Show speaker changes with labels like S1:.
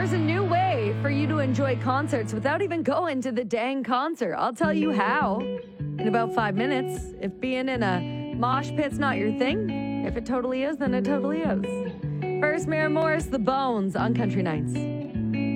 S1: there's a new way for you to enjoy concerts without even going to the dang concert. I'll tell you how in about 5 minutes. If being in a mosh pit's not your thing, if it totally is, then it totally is. First, Maren Morris, The Bones on Country Nights.